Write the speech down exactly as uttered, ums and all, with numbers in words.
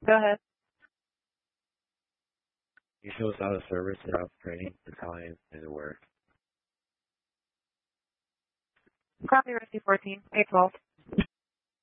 Go ahead. You show us out of service without training. Italian is a word. Copy, Rescue fourteen, eight twelve.